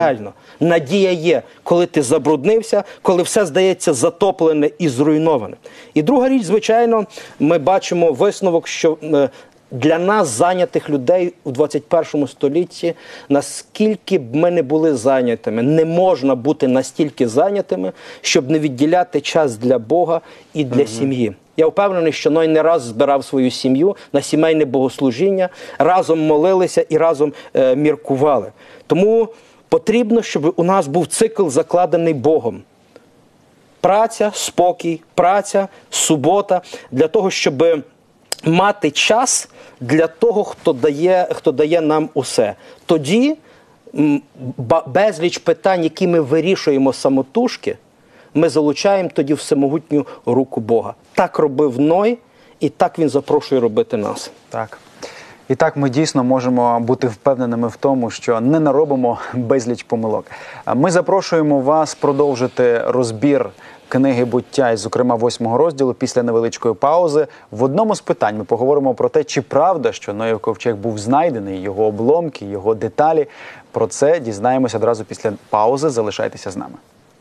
Реально, надія є, коли ти забруднився, коли все здається затоплене і зруйноване. І друга річ, звичайно, ми бачимо висновок, що для нас, зайнятих людей у 21 столітті, наскільки б ми не були зайнятими, не можна бути настільки зайнятими, щоб не відділяти час для Бога і для сім'ї. Я впевнений, що Ной не раз збирав свою сім'ю на сімейне богослужіння, разом молилися і разом міркували. Тому потрібно, щоб у нас був цикл, закладений Богом. Праця, спокій, праця, субота, для того, щоб мати час для того, хто дає нам усе. Тоді безліч питань, які ми вирішуємо самотужки, ми залучаємо тоді всемогутню руку Бога. Так робив Ной, і так він запрошує робити нас. Так. І так ми дійсно можемо бути впевненими в тому, що не наробимо безліч помилок. Ми запрошуємо вас продовжити розбір книги «Буття», і, зокрема, 8 розділу, після невеличкої паузи. В одному з питань ми поговоримо про те, чи правда, що Ноїв ковчег був знайдений, його обломки, його деталі. Про це дізнаємося одразу після паузи. Залишайтеся з нами.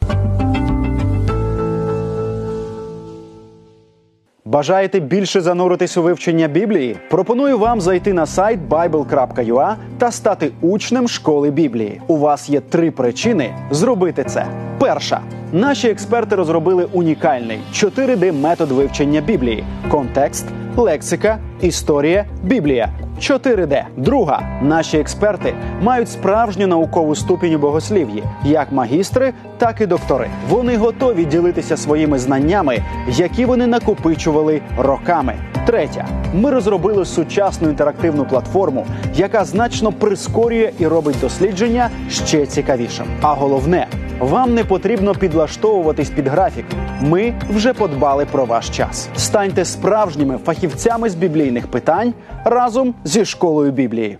Бажаєте більше зануритись у вивчення Біблії? Пропоную вам зайти на сайт bible.ua та стати учнем школи Біблії. У вас є 3 причини зробити це. Перша. Наші експерти розробили унікальний 4D-метод вивчення Біблії. Контекст, лексика, історія, Біблія. 4D. Друга. Наші експерти мають справжню наукову ступінь у богослів'ї, як магістри, так і доктори. Вони готові ділитися своїми знаннями, які вони накопичували роками. Третя. Ми розробили сучасну інтерактивну платформу, яка значно прискорює і робить дослідження ще цікавішим. А головне, вам не потрібно підлаштовуватись під графік. Ми вже подбали про ваш час. Станьте справжніми фахівцями з біблійних питань разом зі школою Біблії.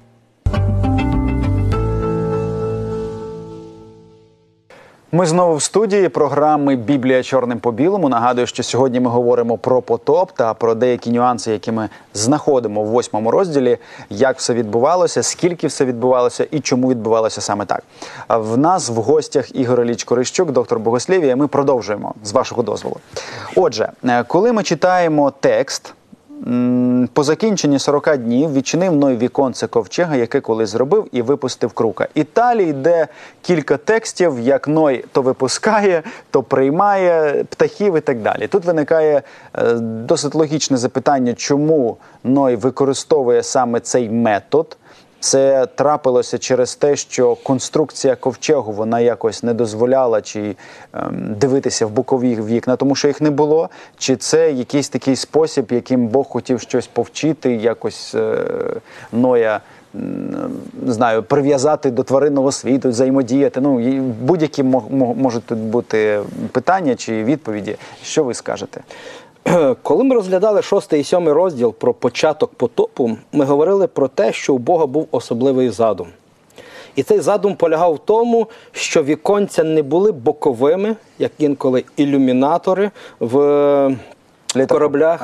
Ми знову в студії програми «Біблія чорним по білому». Нагадую, що сьогодні ми говоримо про потоп та про деякі нюанси, які ми знаходимо в 8 розділі, як все відбувалося, скільки все відбувалося і чому відбувалося саме так. В нас в гостях Ігор Ілліч Корищук, доктор богослів'я, і ми продовжуємо, з вашого дозволу. Отже, коли ми читаємо текст, по закінченні 40 днів відчинив Ной віконце ковчега, яке колись зробив, і випустив крука. І далі йде кілька текстів, як Ной то випускає, то приймає птахів і так далі. Тут виникає досить логічне запитання, чому Ной використовує саме цей метод. Це трапилося через те, що конструкція ковчегу, вона якось не дозволяла чи дивитися в бокові вікна, тому що їх не було? Чи це якийсь такий спосіб, яким Бог хотів щось повчити, якось Ноя, не знаю, прив'язати до тваринного світу, взаємодіяти? Ну, будь-які можуть тут бути питання чи відповіді. Що ви скажете? Коли ми розглядали 6 і 7 розділ про початок потопу, ми говорили про те, що у Бога був особливий задум. І цей задум полягав в тому, що віконця не були боковими, як інколи ілюмінатори в кораблях,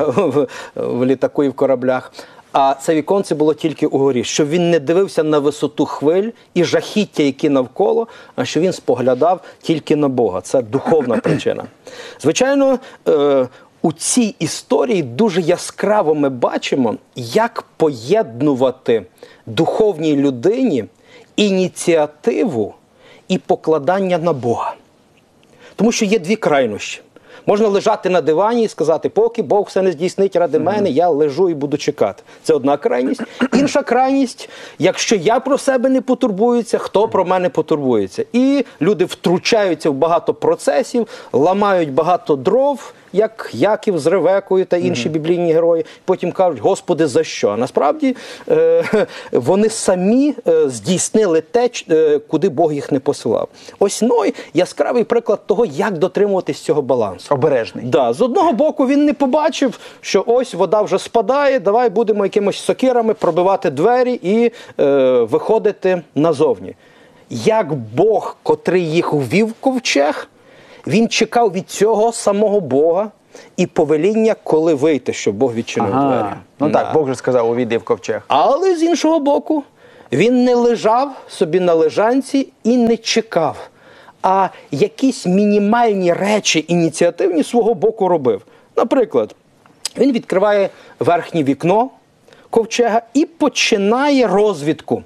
в літаку і в кораблях. А це віконце було тільки угорі, щоб він не дивився на висоту хвиль і жахіття, які навколо, а що він споглядав тільки на Бога. Це духовна причина. Звичайно, у цій історії дуже яскраво ми бачимо, як поєднувати духовній людині ініціативу і покладання на Бога. Тому що є 2 крайнощі. Можна лежати на дивані і сказати, поки Бог все не здійснить ради мене, я лежу і буду чекати. Це одна крайність. Інша крайність, якщо я про себе не потурбуюся, хто про мене потурбується? І люди втручаються в багато процесів, ламають багато дров, як Яків з Ревекою та інші біблійні герої, потім кажуть, Господи, за що? А насправді вони самі здійснили те, куди Бог їх не посилав. Ось Ной – яскравий приклад того, як дотримуватись цього балансу. Обережний. Да, з одного боку він не побачив, що ось вода вже спадає, давай будемо якимось сокирами пробивати двері і виходити назовні. Як Бог, котрий їх ввів в ковчег, він чекав від цього самого Бога і повеління, коли вийти, щоб Бог відчинив двері. Ну так, Бог же сказав, увійди в ковчег. Але з іншого боку, Він не лежав собі на лежанці і не чекав, а якісь мінімальні речі ініціативні свого боку робив. Наприклад, він відкриває верхнє вікно ковчега і починає розвідку.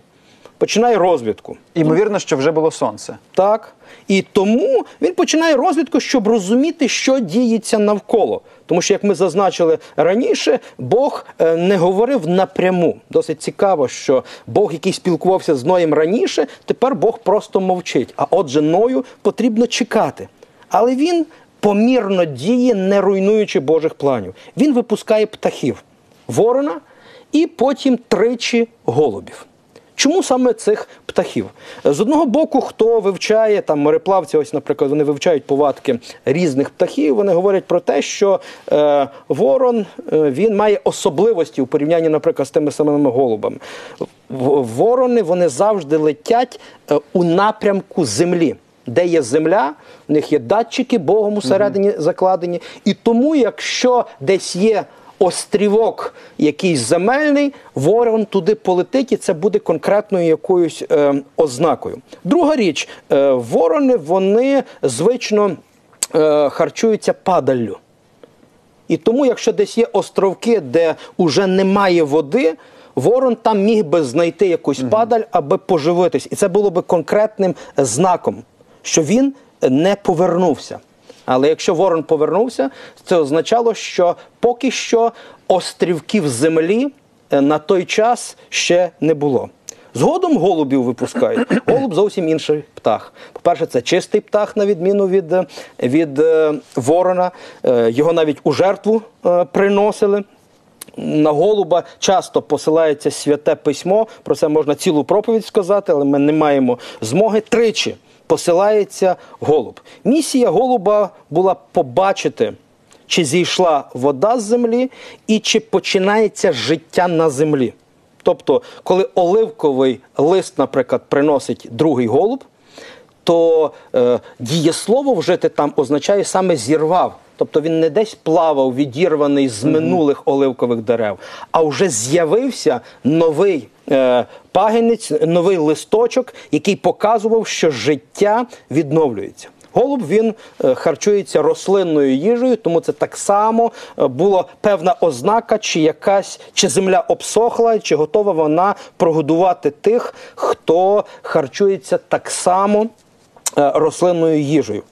Ймовірно, що вже було сонце. Так. І тому він починає розвідку, щоб розуміти, що діється навколо. Тому що, як ми зазначили раніше, Бог не говорив напряму. Досить цікаво, що Бог, який спілкувався з Ноєм раніше, тепер Бог просто мовчить. А отже, Ною потрібно чекати. Але він помірно діє, не руйнуючи Божих планів. Він випускає птахів, ворона і потім 3 голубів. Чому саме цих птахів? З одного боку, хто вивчає, там мореплавці, ось, наприклад, вони вивчають повадки різних птахів, вони говорять про те, що ворон, він має особливості у порівнянні, наприклад, з тими самими голубами. Ворони, вони завжди летять у напрямку землі. Де є земля, в них є датчики Богом усередині закладені. І тому, якщо десь є острівок якийсь земельний, ворон туди полетить, і це буде конкретною якоюсь ознакою. Друга річ, ворони, вони звично харчуються падаллю. І тому, якщо десь є островки, де уже немає води, ворон там міг би знайти якусь падаль, аби поживитись. І це було би конкретним знаком, що він не повернувся. Але якщо ворон повернувся, це означало, що поки що острівків землі на той час ще не було. Згодом голубів випускають. Голуб зовсім інший птах. По-перше, це чистий птах, на відміну від ворона. Його навіть у жертву приносили. На голуба часто посилається Святе Письмо. Про це можна цілу проповідь сказати, але ми не маємо змоги. 3 посилається голуб. Місія голуба була побачити, чи зійшла вода з землі і чи починається життя на землі. Тобто, коли оливковий лист, наприклад, приносить другий голуб, то дієслово вжити там означає саме зірвав. Тобто він не десь плавав, відірваний з минулих оливкових дерев, а вже з'явився новий пагінець, новий листочок, який показував, що життя відновлюється. Голуб, він харчується рослинною їжею, тому це так само була певна ознака, чи земля обсохла, чи готова вона прогодувати тих, хто харчується так само рослинною їжею.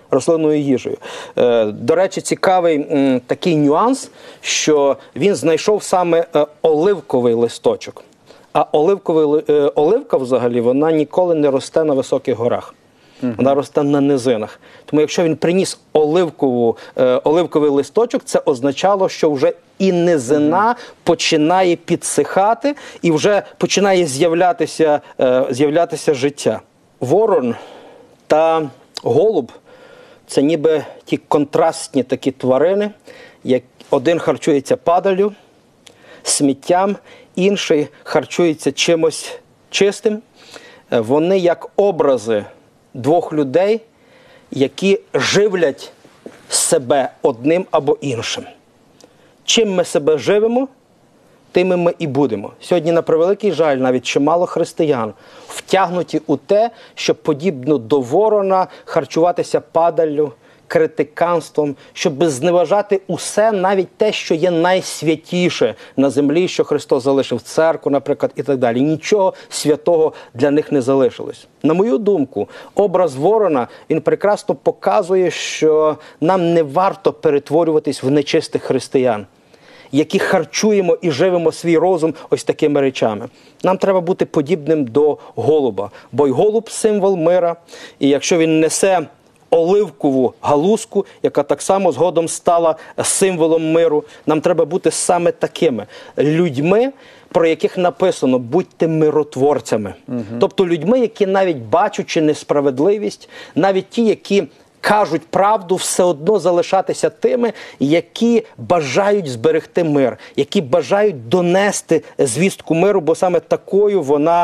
До речі, цікавий такий нюанс, що він знайшов саме оливковий листочок. А оливка взагалі, вона ніколи не росте на високих горах. Вона росте на низинах. Тому якщо він приніс оливковий листочок, це означало, що вже і низина починає підсихати, і вже починає з'являтися життя. Ворон та голуб – це ніби ті контрастні такі тварини, як один харчується падаллю, сміттям, інший харчується чимось чистим. Вони як образи 2 людей, які живлять себе одним або іншим. Чим ми себе живемо, тими ми і будемо. Сьогодні, на превеликий жаль, навіть чимало християн втягнуті у те, щоб подібно до ворона харчуватися падаллю, критиканством, щоб зневажати усе, навіть те, що є найсвятіше на землі, що Христос залишив, церкву, наприклад, і так далі. Нічого святого для них не залишилось. На мою думку, образ ворона, він прекрасно показує, що нам не варто перетворюватись в нечистих християн, які харчуємо і живемо свій розум ось такими речами. Нам треба бути подібним до голуба, бо й голуб – символ мира, і якщо він несе оливкову галузку, яка так само згодом стала символом миру, нам треба бути саме такими людьми, про яких написано «будьте миротворцями». Тобто людьми, які навіть бачачи несправедливість, навіть ті, які кажуть правду, все одно залишатися тими, які бажають зберегти мир, які бажають донести звістку миру, бо саме такою вона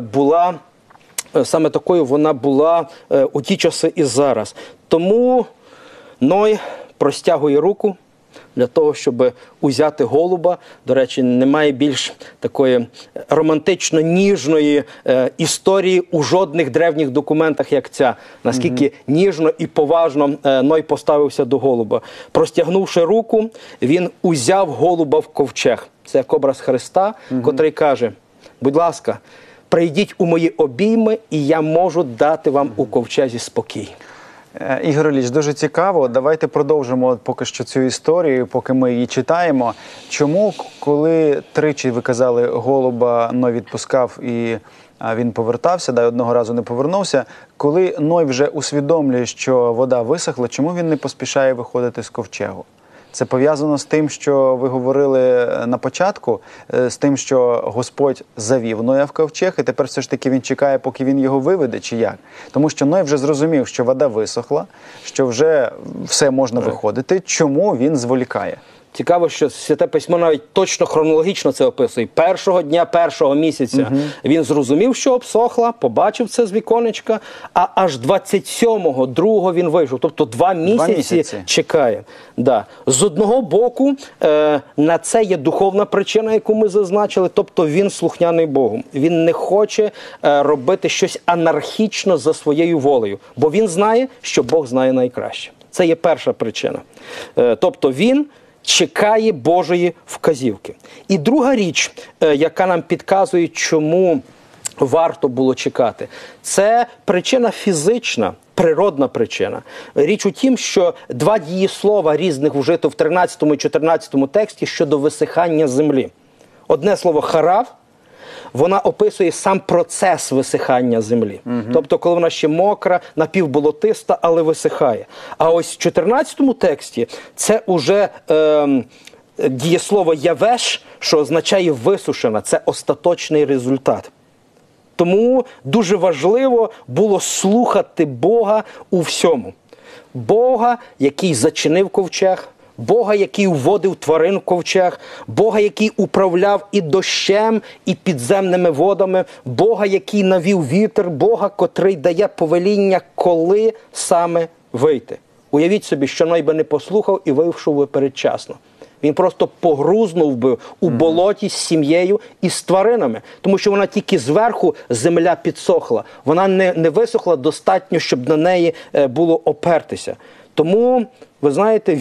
була у ті часи і зараз. Тому Ной простягує руку, для того, щоб узяти голуба. До речі, немає більш такої романтично-ніжної історії у жодних древніх документах, як ця. Наскільки ніжно і поважно Ной поставився до голуба. Простягнувши руку, він узяв голуба в ковчег. Це як образ Христа, котрий каже: будь ласка, прийдіть у мої обійми, і я можу дати вам у ковчезі спокій. Ігор Ілліч, дуже цікаво. Давайте продовжимо поки що цю історію, поки ми її читаємо. Чому, коли тричі, ви казали, голуба Ной відпускав і він повертався, одного разу не повернувся, коли Ной вже усвідомлює, що вода висохла, чому він не поспішає виходити з ковчегу? Це пов'язано з тим, що ви говорили на початку, з тим, що Господь завів Ноя в ковчег, і тепер все ж таки він чекає, поки він його виведе, чи як? Тому що Ной вже зрозумів, що вода висохла, що вже все можна виходити. Чому він зволікає? Цікаво, що Святе Письмо навіть точно хронологічно це описує. Першого дня, першого місяця він зрозумів, що обсохла, побачив це з віконечка, а аж 27-го, 2-го він вийшов. Тобто 2 місяці чекає. Да. З одного боку, на це є духовна причина, яку ми зазначили, тобто він слухняний Богу. Він не хоче робити щось анархічно за своєю волею, бо він знає, що Бог знає найкраще. Це є перша причина. Тобто він чекає Божої вказівки. І друга річ, яка нам підказує, чому варто було чекати, це причина фізична, природна причина. Річ у тім, що 2 дієслова різних вжито в 13 і 14 тексті щодо висихання землі. Одне слово «харав», вона описує сам процес висихання землі. Тобто, коли вона ще мокра, напівболотиста, але висихає. А ось в 14 тексті це уже дієслово «явеш», що означає «висушена». Це остаточний результат. Тому дуже важливо було слухати Бога у всьому. Бога, який зачинив ковчег, Бога, який вводив тварин в ковчег, Бога, який управляв і дощем, і підземними водами, Бога, який навів вітер, Бога, котрий дає повеління, коли саме вийти. Уявіть собі, що Ной би не послухав і вийшов би передчасно. Він просто погрузнув би у болоті з сім'єю і з тваринами, тому що вона тільки зверху земля підсохла. Вона не висохла достатньо, щоб на неї було опертися. Тому, ви знаєте,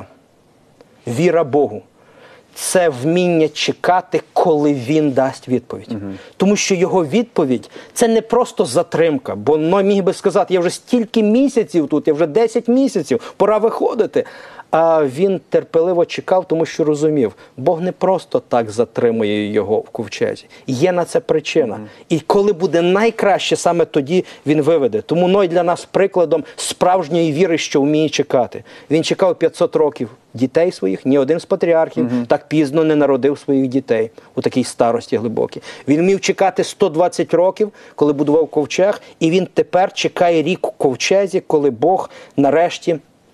віра Богу – це вміння чекати, коли Він дасть відповідь. Тому що його відповідь – це не просто затримка, бо Ной міг би сказати: я вже стільки місяців тут, я вже 10 місяців, пора виходити. А він терпеливо чекав, тому що розумів, Бог не просто так затримує його в ковчезі. Є на це причина. І коли буде найкраще, саме тоді він виведе. Тому Ной для нас прикладом справжньої віри, що вміє чекати. Він чекав 500 років дітей своїх, ні один з патріархів так пізно не народив своїх дітей у такій старості глибокій. Він вмів чекати 120 років, коли будував ковчег, і він тепер чекає рік у ковчезі, коли Бог нарешті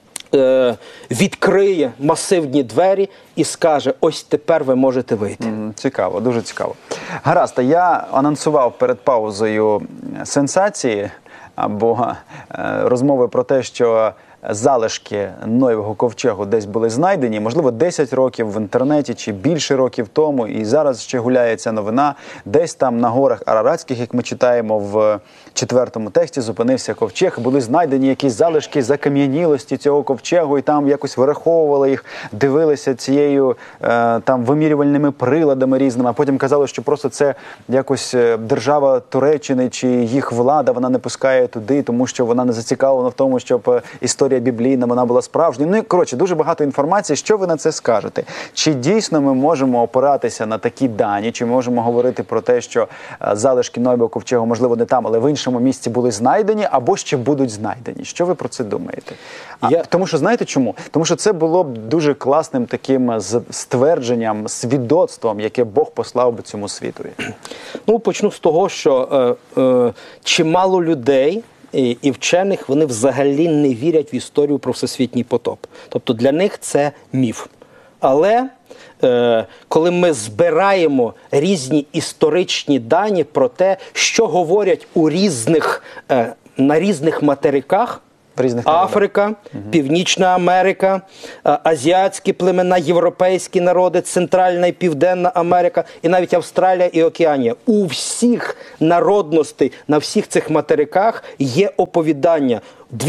відкриє масивні двері і скаже: ось тепер ви можете вийти. Цікаво, дуже цікаво. Гаразд, я анонсував перед паузою сенсації або розмови про те, що залишки Ноєвого ковчегу десь були знайдені, можливо, 10 років в інтернеті чи більше років тому, і зараз ще гуляє ця новина. Десь там на горах Араратських, як ми читаємо в 4-му тексті, зупинився ковчег, були знайдені якісь залишки закам'янілості цього ковчегу, і там якось вираховували їх, дивилися цією там вимірювальними приладами різними, а потім казали, що просто це якось держава Туреччини чи їх влада, вона не пускає туди, тому що вона не зацікавлена в тому, щоб історія біблійна, вона була справжня. Ну і, коротше, дуже багато інформації. Що ви на це скажете? Чи дійсно ми можемо опиратися на такі дані? Чи можемо говорити про те, що залишки Ноєвого ковчегу, можливо, не там, але в іншому місці були знайдені, або ще будуть знайдені? Що ви про це думаєте? Тому що, знаєте чому? Тому що це було б дуже класним таким ствердженням, свідоцтвом, яке Бог послав би цьому світові. Ну, почну з того, що чимало людей і вчених, вони взагалі не вірять в історію про всесвітній потоп. Тобто для них це міф. Але коли ми збираємо різні історичні дані про те, що говорять на різних материках, Африка, Північна Америка, азіатські племена, європейські народи, Центральна і Південна Америка, і навіть Австралія і Океанія. У всіх народностей на всіх цих материках є оповідання.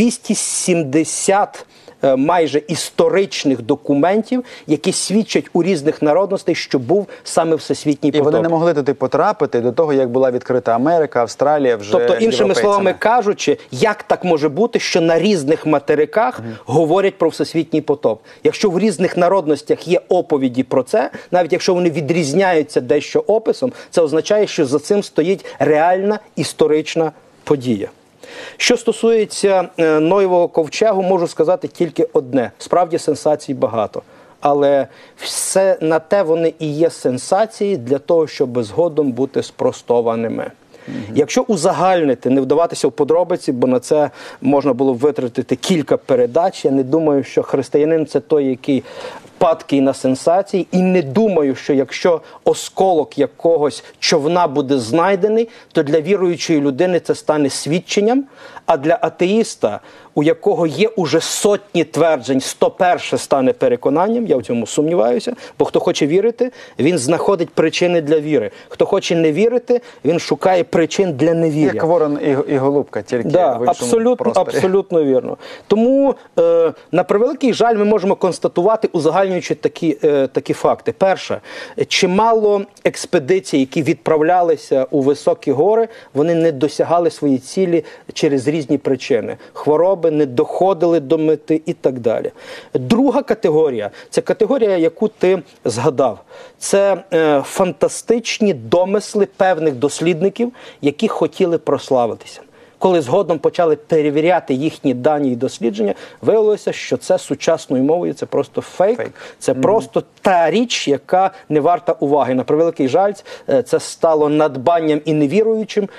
270 майже історичних документів, які свідчать у різних народностей, що був саме всесвітній потоп. І вони не могли туди потрапити до того, як була відкрита Америка, Австралія вже тобто, іншими словами кажучи, як так може бути, що на різних материках говорять про всесвітній потоп? Якщо в різних народностях є оповіді про це, навіть якщо вони відрізняються дещо описом, це означає, що за цим стоїть реальна історична подія. Що стосується Ноєвого ковчегу, можу сказати тільки одне. Справді сенсацій багато. Але все на те вони і є сенсації для того, щоб згодом бути спростованими. Якщо узагальнити, не вдаватися в подробиці, бо на це можна було б витратити кілька передач, я не думаю, що християнин – це той, який падкий на сенсації, і не думаю, що якщо осколок якогось човна буде знайдений, то для віруючої людини це стане свідченням, а для атеїста, у якого є уже сотні тверджень, 101 стане переконанням, я в цьому сумніваюся, бо хто хоче вірити, він знаходить причини для віри. Хто хоче не вірити, він шукає причин для невір'я. Як ворон і голубка, тільки в іншому просторі. Абсолютно вірно. Тому, на превеликий жаль, ми можемо констатувати, узагальнюючи такі факти. Перше, чимало експедицій, які відправлялися у високі гори, вони не досягали свої цілі через різні причини. Хвороби, не доходили до мети і так далі. Друга категорія – це категорія, яку ти згадав. Це фантастичні домисли певних дослідників, які хотіли прославитися. Коли згодом почали перевіряти їхні дані і дослідження, виявилося, що це сучасною мовою, це просто фейк. Це просто та річ, яка не варта уваги. На превеликий жаль, це стало надбанням і невіруючим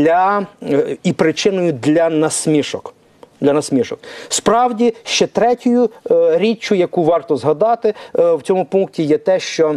і причиною для насмішок. Справді, ще третьою річчю, яку варто згадати в цьому пункті, є те, що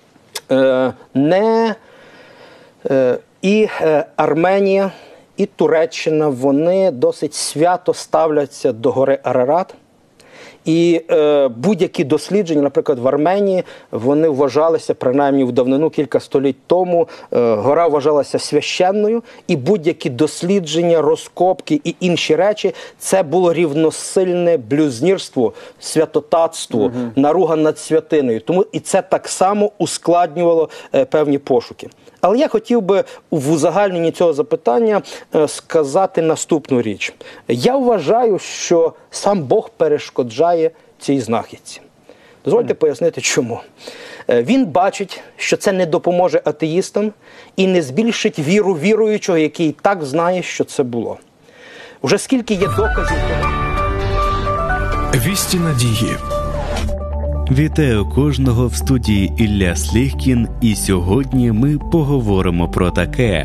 і Арменія, і Туреччина, вони досить свято ставляться до гори Арарат. І будь-які дослідження, наприклад, в Арменії, вони вважалися, принаймні в давнину, кілька століть тому, гора вважалася священною, і будь-які дослідження, розкопки і інші речі, це було рівносильне блюзнірству, святотатству, наруга над святиною. Тому і це так само ускладнювало певні пошуки. Але я хотів би в узагальненні цього запитання сказати наступну річ. Я вважаю, що сам Бог перешкоджає цій знахідці. Дозвольте пояснити, чому. Він бачить, що це не допоможе атеїстам і не збільшить віру віруючого, який і так знає, що це було. Уже скільки є доказів того. Вісті надії. Вітаю кожного в студії Ілля Сліхкін, і сьогодні ми поговоримо про таке.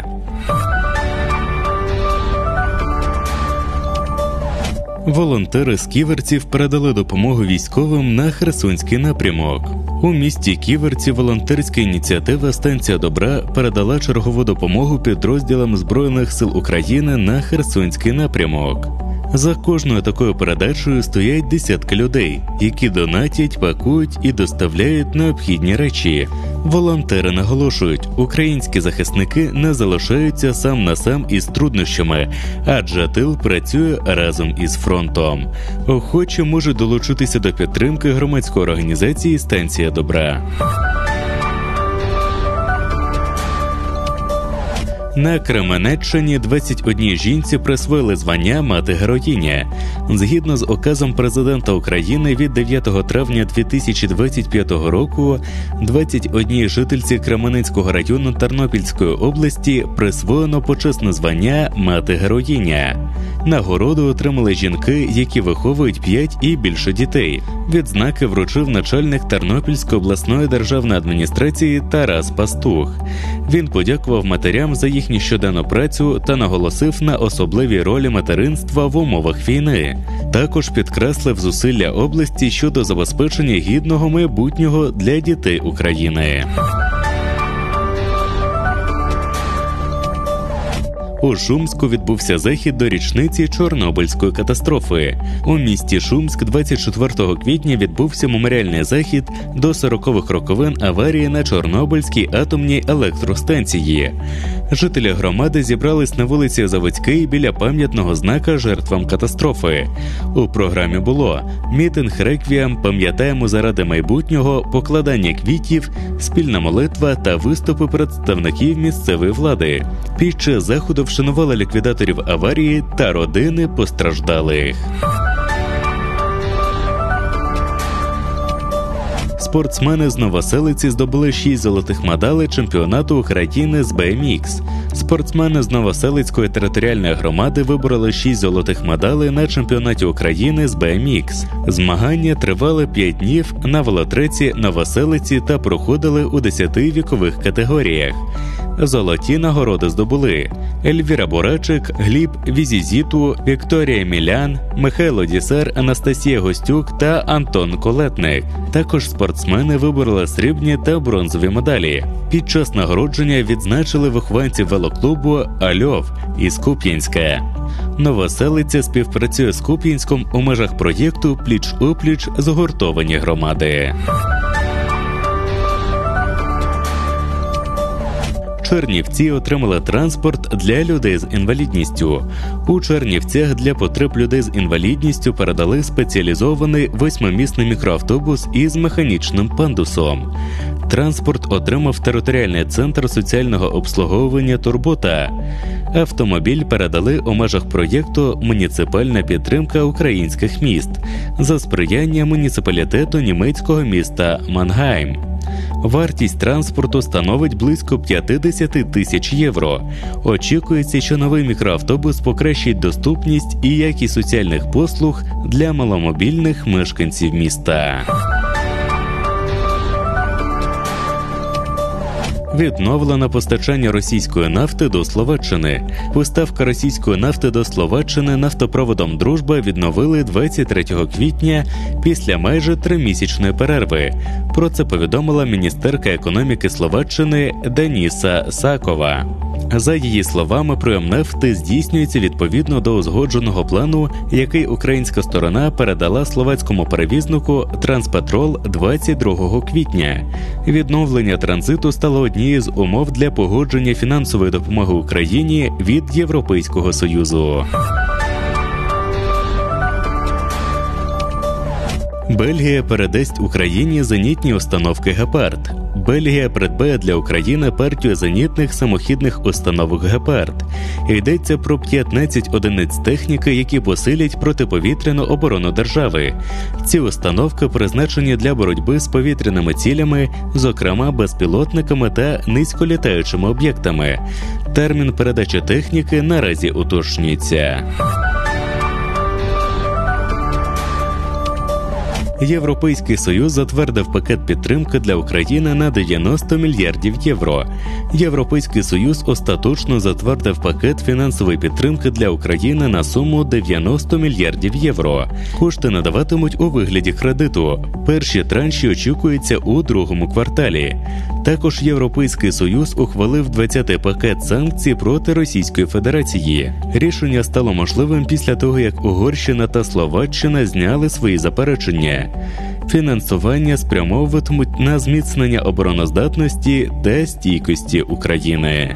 Волонтери з Ківерців передали допомогу військовим на Херсонський напрямок. У місті Ківерці волонтерська ініціатива «Станція добра» передала чергову допомогу підрозділам Збройних сил України на Херсонський напрямок. За кожною такою передачею стоять десятки людей, які донатять, пакують і доставляють необхідні речі. Волонтери наголошують, українські захисники не залишаються сам на сам із труднощами, адже тил працює разом із фронтом. Охочі можуть долучитися до підтримки громадської організації «Станція добра». На Кременеччині 21 жінці присвоїли звання «Мати-героїня». Згідно з указом президента України від 9 травня 2025 року, 21 жительці Кременецького району Тернопільської області присвоєно почесне звання «Мати-героїня». Нагороду отримали жінки, які виховують 5 і більше дітей. Відзнаки вручив начальник Тернопільської обласної державної адміністрації Тарас Пастух. Він подякував матерям за їхню щоденну працю та наголосив на особливій ролі материнства в умовах війни. Також підкреслив зусилля області щодо забезпечення гідного майбутнього для дітей України. У Шумську відбувся захід до річниці Чорнобильської катастрофи. У місті Шумськ 24 квітня відбувся меморіальний захід до 40-х роковин аварії на Чорнобильській атомній електростанції. Жителі громади зібрались на вулиці Заводській біля пам'ятного знака жертвам катастрофи. У програмі було мітинг-реквієм, пам'ятаємо заради майбутнього, покладання квітів, спільна молитва та виступи представників місцевої влади. Під час заходу вшанували ліквідаторів аварії та родини постраждалих. Спортсмени з Новоселиці здобули 6 золотих медалей чемпіонату України з BMX. Спортсмени з Новоселицької територіальної громади вибороли 6 золотих медалей на чемпіонаті України з BMX. Змагання тривали 5 днів на велотреці Новоселиці та проходили у 10 вікових категоріях. Золоті нагороди здобули Ельвіра Бурачик, Гліб Візізіту, Вікторія Мілян, Михайло Дісар, Анастасія Гостюк та Антон Колетник. Також спортсмени вибороли срібні та бронзові медалі. Під час нагородження відзначили вихованців велоклубу «Альов» із Куп'янська. Новоселиця співпрацює з Куп'янськом у межах проєкту «Пліч-опліч згуртовані громади». Чернівці отримали транспорт для людей з інвалідністю. У Чернівцях для потреб людей з інвалідністю передали спеціалізований 8-місний мікроавтобус із механічним пандусом. Транспорт отримав територіальний центр соціального обслуговування «Турбота». Автомобіль передали у межах проєкту «Муніципальна підтримка українських міст» за сприяння муніципалітету німецького міста Мангайм. Вартість транспорту становить близько 50 тисяч євро. Очікується, що новий мікроавтобус покращить доступність і якість соціальних послуг для маломобільних мешканців міста. Відновлено постачання російської нафти до Словаччини. Поставка російської нафти до Словаччини нафтопроводом «Дружба» відновили 23 квітня після майже 3-місячної перерви. Про це повідомила міністерка економіки Словаччини Даніса Сакова. За її словами, прийом нафти здійснюється відповідно до узгодженого плану, який українська сторона передала словацькому перевізнику «Транспетрол» 22 квітня. Відновлення транзиту стало однією з умов для погодження фінансової допомоги Україні від Європейського Союзу. Бельгія передасть Україні зенітні установки «Гепард». Бельгія придбає для України партію зенітних самохідних установок «Гепард». Йдеться про 15 одиниць техніки, які посилять протиповітряну оборону держави. Ці установки призначені для боротьби з повітряними цілями, зокрема безпілотниками та низьколітаючими об'єктами. Термін передачі техніки наразі уточнюється. Європейський Союз затвердив пакет підтримки для України на 90 мільярдів євро. Європейський Союз остаточно затвердив пакет фінансової підтримки для України на суму 90 мільярдів євро. Кошти надаватимуть у вигляді кредиту. Перші транші очікуються у другому кварталі. Також Європейський Союз ухвалив 20-й пакет санкцій проти Російської Федерації. Рішення стало можливим після того, як Угорщина та Словаччина зняли свої заперечення. Фінансування спрямовуватимуть на зміцнення обороноздатності та стійкості України.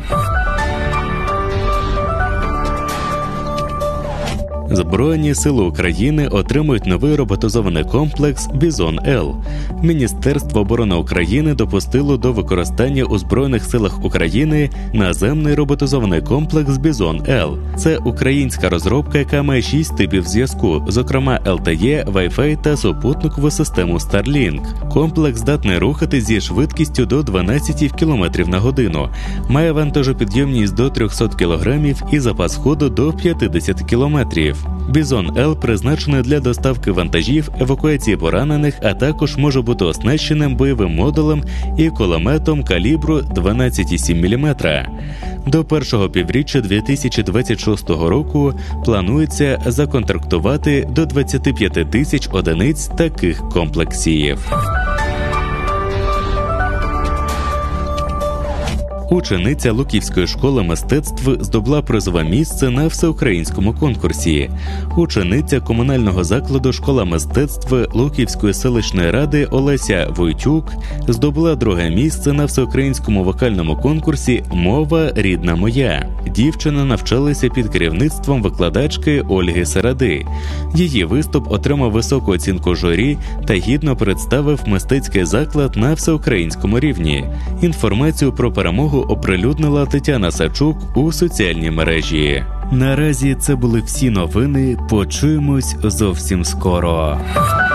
Збройні сили України отримують новий роботизований комплекс «Бізон-Л». Міністерство оборони України допустило до використання у Збройних силах України наземний роботизований комплекс «Бізон-Л». Це українська розробка, яка має 6 типів зв'язку, зокрема LTE, Wi-Fi та супутникову систему Starlink. Комплекс здатний рухати зі швидкістю до 12 км на годину, має вантажопідйомність до 300 кг і запас ходу до 50 км. «Бізон-Л» призначений для доставки вантажів, евакуації поранених, а також може бути оснащеним бойовим модулем і кулеметом калібру 12,7 мм. До першого півріччя 2026 року планується законтрактувати до 25 тисяч одиниць таких комплексів. Учениця Луківської школи мистецтв здобула призове місце на всеукраїнському конкурсі. Учениця комунального закладу «Школа мистецтв» Луківської селищної ради Олеся Войтюк здобула друге місце на всеукраїнському вокальному конкурсі «Мова рідна моя». Дівчина навчалася під керівництвом викладачки Ольги Середи. Її виступ отримав високу оцінку журі та гідно представив мистецький заклад на всеукраїнському рівні. Інформацію про перемогу оприлюднила Тетяна Сачук у соціальній мережі. Наразі це були всі новини. Почуємось зовсім скоро.